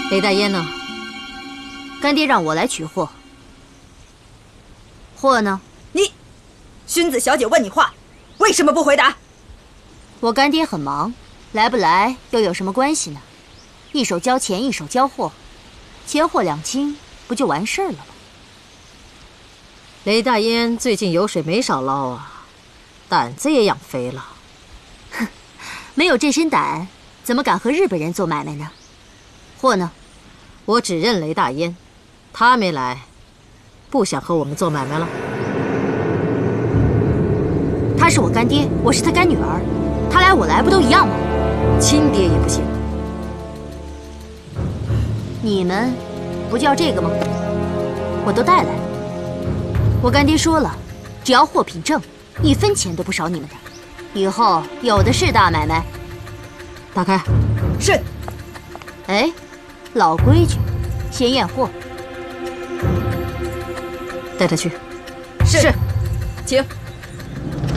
雷大烟呢？ 干爹让我来取货。货呢？ 你，薰子小姐问你话，为什么不回答？ 我干爹很忙，来不来又有什么关系呢？一手交钱，一手交货，钱货两清，不就完事儿了吗？ 雷大烟最近油水没少捞啊，胆子也养肥了。 哼，没有这身胆，怎么敢和日本人做买卖呢？货呢？ 我只认雷大烟，他没来，不想和我们做买卖了。 他是我干爹，我是他干女儿，他来我来不都一样吗？ 亲爹也不行。 你们不就要这个吗？我都带来了。我干爹说了，只要货品正，1分钱都不少你们的。以后有的是大买卖。 打开。 是。 哎，老规矩，先验货。 带他去。 是。请。